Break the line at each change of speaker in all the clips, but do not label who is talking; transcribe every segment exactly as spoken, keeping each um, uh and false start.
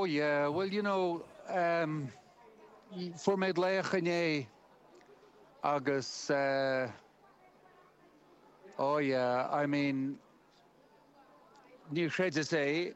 yeah, well, you know, um, for me leich in é agus, uh, oh yeah, I mean, ní creid is é,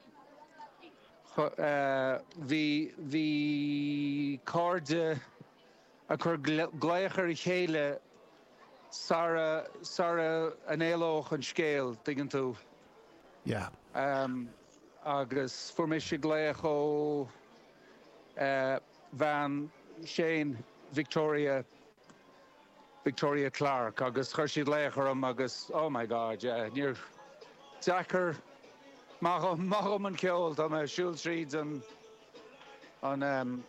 hí hí cárde a chur gléachar i chéile Sara Sara an éalóch an scéal digan tú.
Yeah.
Um, agus for me sé gléach ó uh, Van Shane Victoria Victoria Clark agus chuir siad léachar am agus oh my god, yeah, níor Jacker Macham Macham an ceol tá me siúil tríd an an um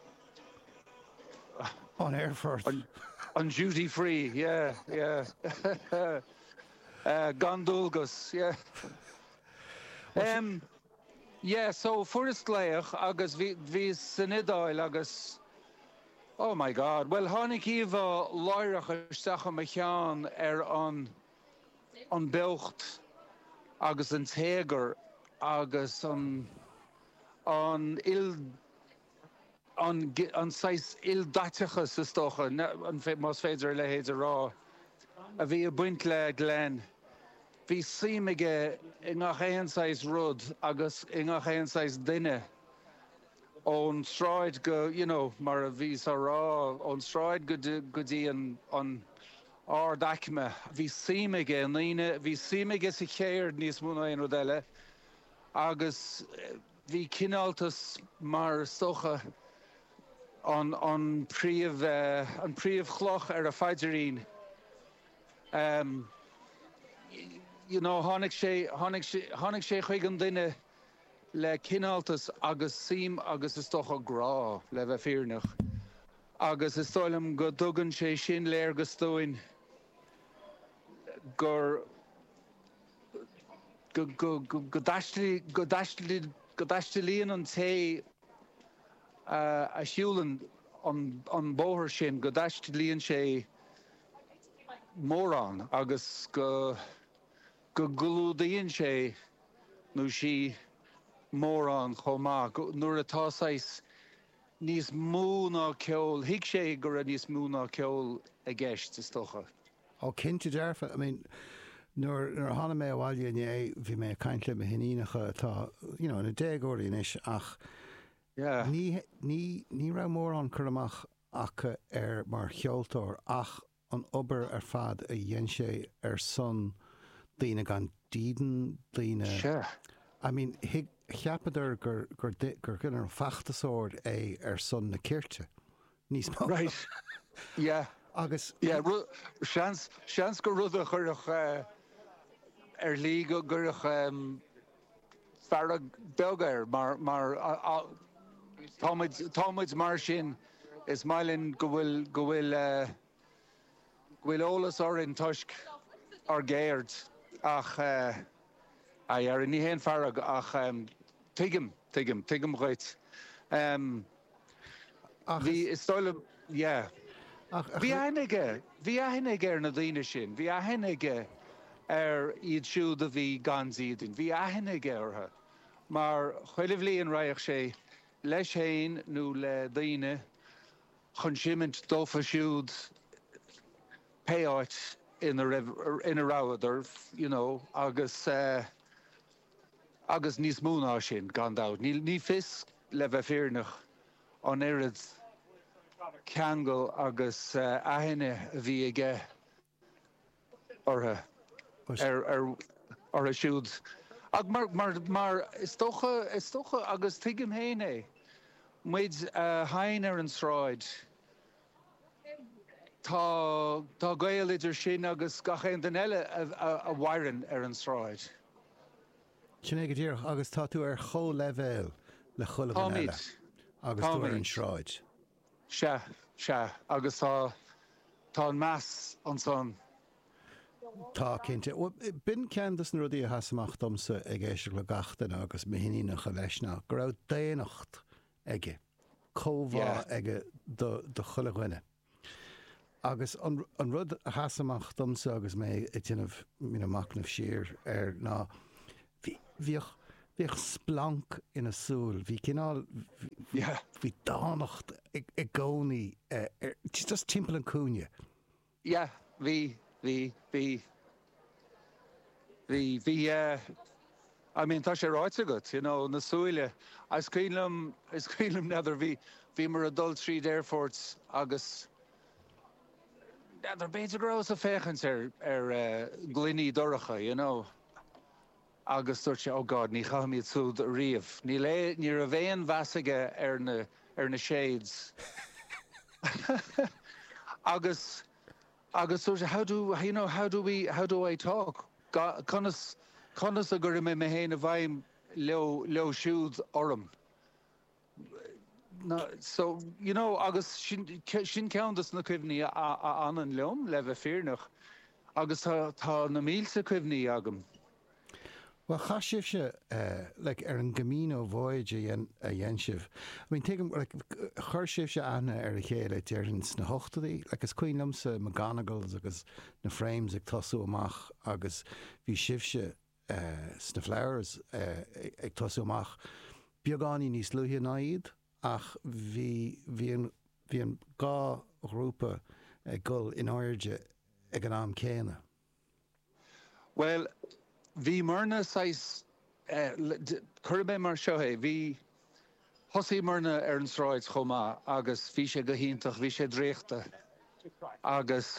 on Airfort.
On, on duty free, yeah, yeah. uh, Gondulgus, yeah. Um, yeah, so first leich agus vi vi sinidáil agus oh my god. Well, hánig íomh láireach isteach am chean ar an an beocht agus an téagar agus an an il an an sais il datachas is stocha an fe mas féidir le héidir rá a bhí a buint le glen hí síimige i ngach éon sais rud agus i ngach éon sais duine ón stráid go you know mar a bhí sa rá ón stráid go go dtí an an ár daicme hí síimige an líine hí síimige sa chéir níos múna aon rud eile agus bhí cináltas mar stocha on on príomh uh, an príomh chloch ar a faidirín. Um, you know, hánig sé hánig sé hánig sé chuig an duine le cináltas agus sim agus is stocha grá le bheith fíornach. Agus is stoilm go dugan sé sin léir go stóin gur go go go go daistli go daistli go daistlíon an té Uh, a siúlan an an bóthir sin go daistlíonn sé mórán agus go go gluúdaíonn sé nó sí mórán chomá nuair atá sais níos mú ná ceol hiic sé gur a níos mú ná ceol a gceist is stocha.
Ó cinnte dearfa, I mean, nuair nuair hána mé bhhaile é bhí mé caiintle a hinínacha atá, you know, na déagóirí inis ach
Yeah.
Ní ní ní ra mór an chuach acha ar mar cheoltóir ach an obair ar fad a dhéon sé ar son daoine gan díden daoine.
Sure.
I mean, hiag cheapadidir gur gur gur gur an fachtasóir é ar son na cirte. Níos mó.
Right. Yeah.
Agus
yeah, seans seans go rud a chuirech uh, ar lí go gurach um, farag belgair mar mar uh, uh, Támuid mar sin is mailinn go bhfuil go bhfuil uh, bhfuil ólas orin tuisc ar géirt ach uh, ar ní héon farag ach um, tuigim tuigim tuigim roit. Um, Bhí is stoilm, yeah. Bhí aithneige bhí aithneige ar na daoine sin, bhí aithneige ar iad siúd a bhí gan zídin, bhí aithneige ortha. Mar chuilimh líon raich sé leis héin nó le daoine chun siimint dófa siúd péáit ina ina ráidir, you know, agus uh, agus níos múná sin gan dát. Ní ní fis le bheith fíornach an irid ceangal agus uh, aithne a bhí aige ortha ar ar ar a siúd. Ag mar mar mar is tócha is tócha agus tuigim héin é. Muid uh, hain ar an sráid. Tá tá gael idir sin agus gachéan den eile a a bhaireann ar an sráid.
Sinné go dtír agus tá tú ar cho levéil le chulah an eile agus tú ar an sráid.
Se se agus tá tá an meas an son.
Tá cinnte. Bin ceantas na rudí a hasamach domsa ag éisiir le gachtain agus mihiníach a leisna, go raibh déanacht aige, cóbhá aige do chulahhuine. Agus an rud a hasamach domsa agus mé i dtíanamh mína macnamh siar ar ná bhíoch bích splank ina súl, bhí cinál bhí dánacht ag gcónaí just timpeall an cúne.
Yeah, bhí bhí bhí bhí bhí I mean, tá sé ráit agat, you know, na súile. Is cílam is cílam neidir bhí bhí mar adult Street Airforts agus neidir beidir grós a féchans ar ar uh, glíní doracha, you know. Agus dúirt sé, oh God, ní chaimiad súd a riamh. Ní le ní a bhéon bheasaige ar na ar na shades. agus agus dúirt sé, how do you know how do we how do I talk? Conas conas a gur mé mé héana a bhaim leo leo siúd orm. No, so, you know, agus sin sin ceantas na cuimhní an an leom le bheith fearnach. Agus tá na mílsa cuimhní agam.
Well, chaisibh se like ar an gamín ó bháid a dhéanamh. I mean, take like chuirsibh se anna ar a chéile tíirns na hochtaí, like is cuiinlamsa McGonagals agus na frames ag tosú amach agus bhí sibse sna flowers ag tosú amach. Beagáí níos luithe naíd ach bhí bhí an gá grúpa ag gul in áirde ag an am céine.
Well, bhí marna sais chuirbé mar seohé, bhí thosaí marna ar an sráid chomá agus bhí sé go híntach, bhí sé dréachta. Agus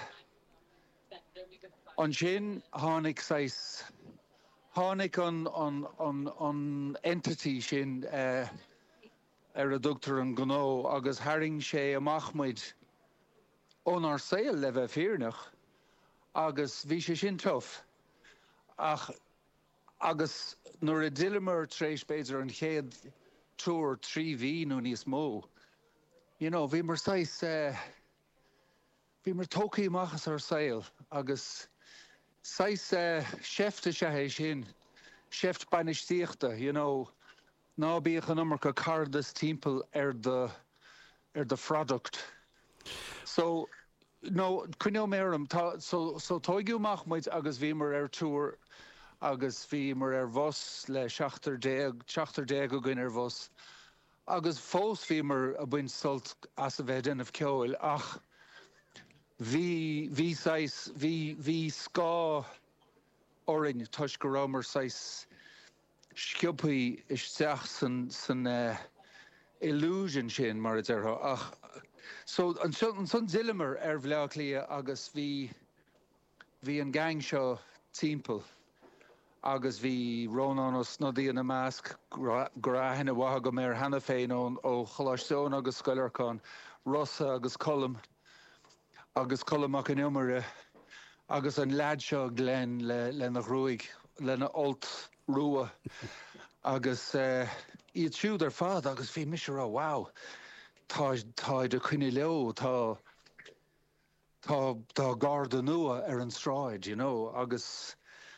an sin tháinig sais tháinig an an an an entity sin uh, ar a dúchtar an gnó agus haring sé amachmuid ón ar saoil le bheith fearnach agus bhí sé sin tough. Ach, agus nuair a dilimar tréis beidir an chéad túr trí bhí nó níos mó. You know, bhí mar sais uh, bhí mar tócaí amachas ar saoil agus sais uh, seifte se é sin, seift banistíochta, you know, ná bíoch an umar go cardas timpeall ar de ar de product. So, no, cuineó méram, so so tóigiú machmuid agus bhí mar ar túr agus bhí mar ar bhos le seachtar déag seachtar déag go gin ar bhos. Agus fós bhí mar a buin sult as a bheith denmh ceoil ach bhí bhí sais bhí bhí scá orin tuis go rá mar sais sciobpaí isteach san san uh, illusion sin mar a dheartha ach so an son dilimar ar bhleach lia agus bhí bhí an gang seo timpeall agus bhí rónános nodí an na másc gra hena watha go méir hena féin ón ó choláisteón agus scoileachán Rosa agus Colm agus Colmach an iomara agus an lad seo Glenn le le na ruig le na olt rua agus uh, iad siúd ar fad agus bhí misisiú wow tá tá de chuine leo tá tá tá garda nua ar an stráid, you know, agus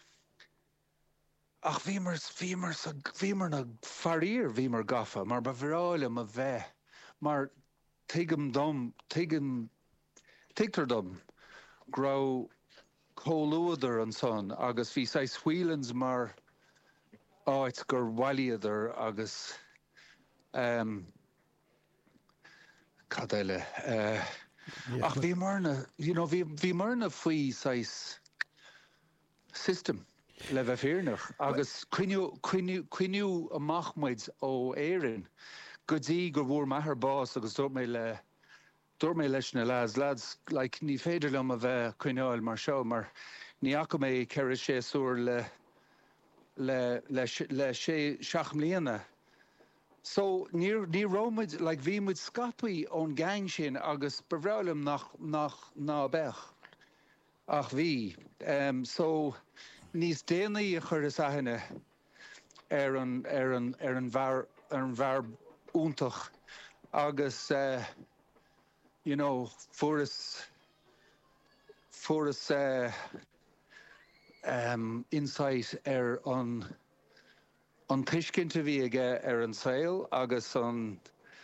ach bhí mar bhí mar bhí mar na farír bhí mar gafa mar ba bhráile a bheith mar tuigim dom tuigim tuigtar dom grá cóluadar an son agus bhí sais huilans mar áit gur bhailiadar agus um, cadéile uh, yeah, ach bhí marna, you know, bhí bhí marna faoi sais system le bheith fearnach agus cuiniú cuiniú cuiniú amachmuid ó éireann go dtí gur bhfuair maithar bás agus dúirt mé le dúirt mé leis na lads lads like ní féidir lem a bheith cuineáil mar seo mar ní acu mé ceir sé súr le le le le sé seach mbliana. So ní ní rómuid like bhí muid scapaí ón gang sin agus bhrálam nach nach ná bech ach bhí um, so níos déanaí a chur is aithne ar an ar an ar an bhar ar an bhar úntach agus uh, you know furas furas uh, um, insight ar an an tuiscinnte bhí aige ar an saoil agus an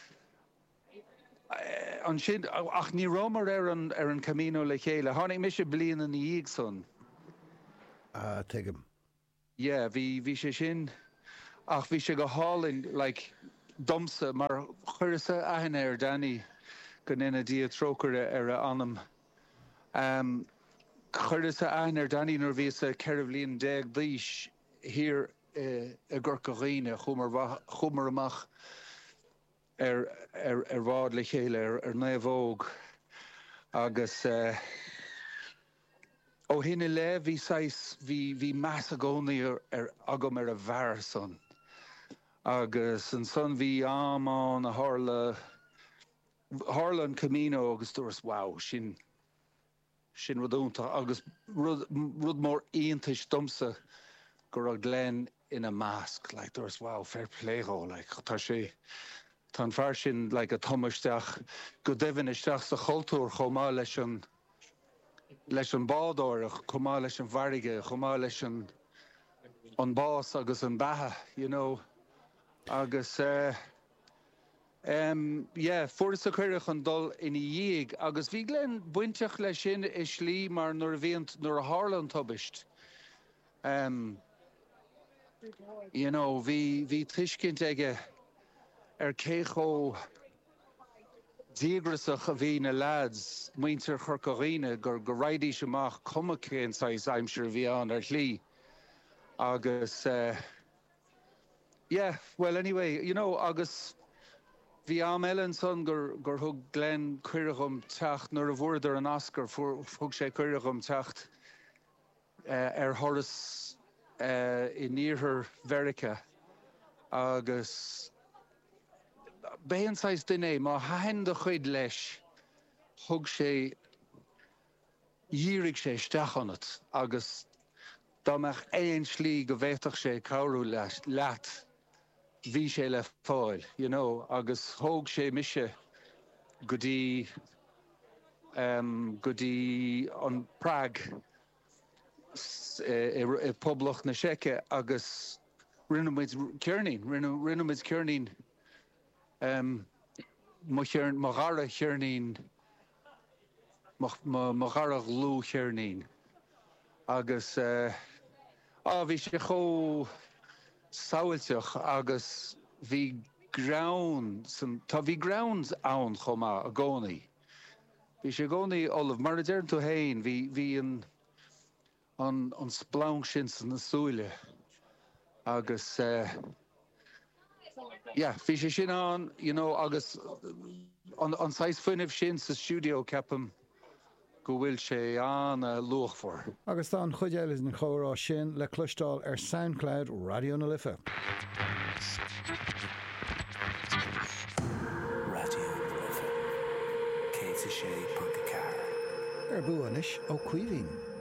an sin ach ní rómar ar an ar an camino le chéile tháinig mise bliana na díag son.
Ah, uh, tuigim.
Yeah, bhí bhí sé sin ach bhí sé go hálinn like domsa mar chuirsa aithne ar Danny go nina dia trócare ar a anam. Um, chuirsa aithne ar Danny nor bhí sa Cervlín deag dhís here uh, a Gurcaghine chumar amach ar ar ar bhád le chéile ar ar Naomh agus uh, ó hinna le bhí sais bhí bhí meas a gcónaí ar, ar agam ar a bhar son agus an son bhí amán a hála hála an Camino agus dúras wow sin sin rudúnta agus rud rud mór aontais domsa gur a glen in a mask like dúras wow fair play go like tá sé Tá fear sin le a thomasteach go deimhin isteach sa chultúr chomá leis an leis an bádóireach chomá leis an bharige chomá leis an an bás agus an batha you know agus uh, um, yeah, furas a chuireach an dul ina dhiig agus bhí glen buinteach leis sin is slí mar nuair a bhíont nuair a hála an tobist um, you know bhí bhí tuiscint aige ar cécho dígrasach a bhí na lads muintear Churcaghine gur go raidí semach cumacén sais aimsir bhí an ar tlí agus uh, yeah well anyway you know agus bhí am Ellen son gur gur thug Glen cuireachum teacht nuair a bhfuidir an Oscar thug sé cuireachum teacht uh, ar thoras uh, i níorthar Verica agus Béan sais duine má hain do chuid leis thug sé dhírig sé isteach anat agus dámach éon slí go bhhéiteach sé cabhrú leis leat bhí sé le fáil you know agus thóg sé mise go dtí um, go dtí an Prague i, i, i poblach na Seice agus rinnemuid cearnín rinnemuid cearnín Um, mo chearn mo gara chearnín mo mo gara glú chearnín agus uh, a bhí sé cho saoilteach agus bhí grounds tá bhí grounds ann chomá a gcónaí bhí sé gcónaí Olav mar a deireann tú hain bhí bhí an an an splánc sin san na súile agus uh, yeah, fi sé sin an, you know, agus an an sais fuineh sin sa studio ceapam go bhfuil sé an uh, luach for.
Agus tá an chuideil is na chórá sin le clustáil ar SoundCloud Radio na Lifa.
Radio na Lifa. Cé sé punt car.
Ar buanis ó Cuilín.